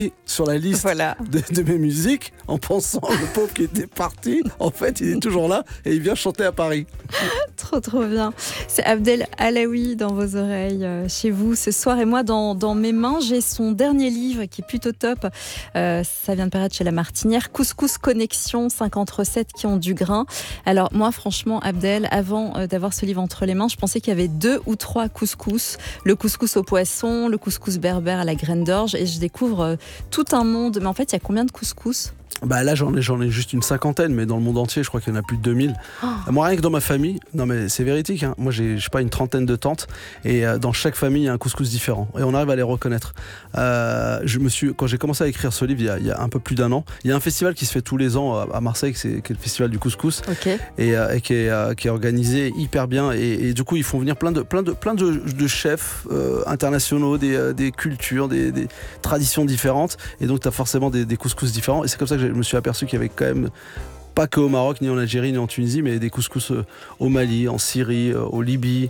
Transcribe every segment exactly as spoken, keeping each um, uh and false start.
sur la liste Voilà. de, de mes musiques en pensant le pauvre qui était parti. En fait, il est toujours là et il vient chanter à Paris. Trop trop bien. C'est Abdel Alaoui dans vos oreilles, euh, chez vous ce soir. Et moi, dans, dans mes mains, j'ai son dernier livre qui est plutôt top. Euh, ça vient de paraître chez La Martinière. Couscous Connexion, cinquante recettes qui ont du grain. Alors moi, franchement, Abdel, avant euh, d'avoir ce livre entre les mains, je pensais qu'il y avait deux ou trois couscous. Le couscous au poisson, le couscous berbère à la graine d'orge. Et je découvre euh, tout un monde. Mais en fait, il y a combien de couscous ? Bah là j'en ai, j'en ai juste une cinquantaine, mais dans le monde entier je crois qu'il y en a plus de deux mille. Oh. Moi rien que dans ma famille, non mais c'est véridique, hein. Moi j'ai je sais pas une trentaine de tantes et euh, dans chaque famille il y a un couscous différent et on arrive à les reconnaître. Euh, je me suis, quand j'ai commencé à écrire ce livre il y, a, il y a un peu plus d'un an, il y a un festival qui se fait tous les ans à Marseille, c'est, qui est le festival du couscous. Okay. et, euh, et qui, est, euh, qui est organisé hyper bien et, et du coup ils font venir plein de, plein de, plein de, de chefs euh, internationaux, des, euh, des cultures, des, des traditions différentes et donc tu as forcément des, des couscous différents et c'est comme ça que je me suis aperçu qu'il y avait quand même pas que au Maroc, ni en Algérie, ni en Tunisie, mais des couscous au Mali, en Syrie, au Libye,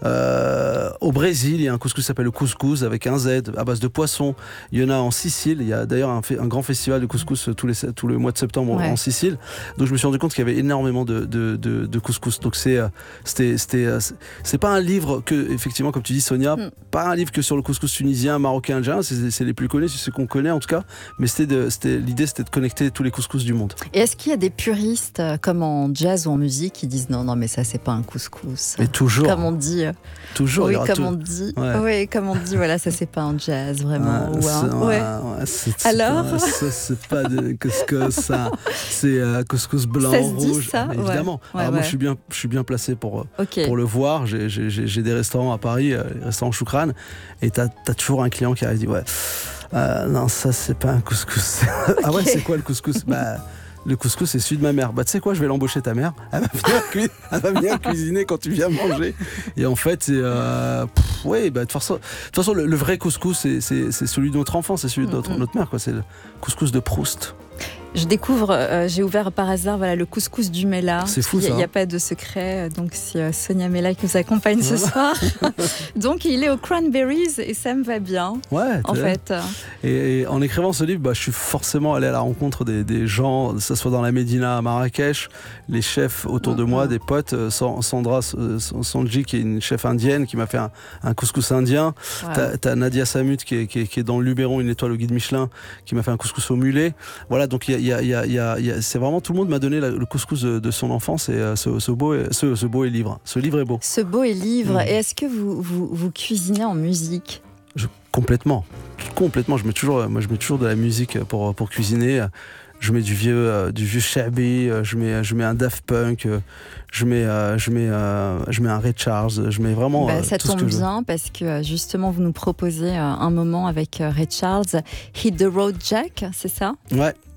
euh, au Brésil. Il y a un couscous qui s'appelle le couscous avec un Z à base de poisson. Il y en a en Sicile. Il y a d'ailleurs un, un grand festival de couscous tous les, tout le mois de septembre ouais. en Sicile. Donc je me suis rendu compte qu'il y avait énormément de, de, de, de couscous. Donc c'est, c'était, c'était, c'est pas un livre que, effectivement, comme tu dis, Sonia, mm. pas un livre que sur le couscous tunisien, marocain, algérien. C'est, c'est les plus connus, c'est ceux qu'on connaît en tout cas. Mais c'était de, c'était, l'idée, c'était de connecter tous les couscous du monde. Et est-ce qu'il y a des puristes comme en jazz ou en musique qui disent non non mais ça c'est pas un couscous. Mais toujours. Comme on dit. Toujours. Oui, comme tout... on dit. Ouais. Oui, comme on dit voilà ça c'est pas un jazz vraiment. Ouais, ou un... c'est, ouais. Ouais, c'est, c'est Alors. Pas, ça c'est pas de couscous ça. C'est euh, couscous blanc, ça se rouge. Dit ça Mais évidemment. ouais. Alors ouais, moi ouais. je suis bien, je suis bien placé pour okay. pour le voir. J'ai, j'ai, j'ai des restaurants à Paris, euh, les restaurants Choukran, et t'as t'as toujours un client qui arrive et dit ouais. Euh, non ça c'est pas un couscous. Okay. Ah ouais c'est quoi le couscous? Bah le couscous, c'est celui de ma mère. Bah, tu sais quoi, je vais l'embaucher ta mère. Elle va venir, cu... Elle va venir cuisiner quand tu viens manger. Et en fait, c'est. Euh... Pff, ouais, bah, de toute façon, de toute façon le, le vrai couscous, c'est, c'est, c'est celui de notre enfant, c'est celui de notre, mm-hmm. notre mère, quoi. C'est le couscous de Proust. Je découvre, euh, j'ai ouvert par hasard voilà, le couscous du Mela. C'est fou ça. Il n'y a, a pas de secret, donc c'est euh, Sonia Mela qui nous accompagne ce soir. Donc il est aux Cranberries et ça me va bien. Ouais. En fait. Et, et en écrivant ce livre, bah, je suis forcément allé à la rencontre des, des gens, que ce soit dans la Médina à Marrakech, les chefs autour mm-hmm. de moi, des potes. Sandra Sanji qui est une chef indienne qui m'a fait un, un couscous indien. Wow. T'as, t'as Nadia Samut qui est, qui, est, qui est dans le Luberon, une étoile au guide Michelin, qui m'a fait un couscous au mulet. Voilà, donc il y a Il y a, il y a, il y a, il y a, c'est vraiment tout le monde m'a donné la, le couscous de, de son enfance et euh, ce, ce, beau est, ce, ce beau est livre. Ce livre est beau. Ce beau est livre. Mmh. Et est-ce que vous, vous, vous cuisinez en musique? je, Complètement. Complètement. Je mets toujours, moi, je mets toujours de la musique pour, pour cuisiner. Je mets du vieux, euh, du vieux Shabby, je mets, je mets un Daft Punk, je mets, euh, je mets, euh, je mets un Ray Charles, je mets vraiment. Bah, euh, ça tout tombe ce que bien je... parce que justement vous nous proposez un moment avec Ray Charles, Hit the Road Jack, c'est ça? Ouais,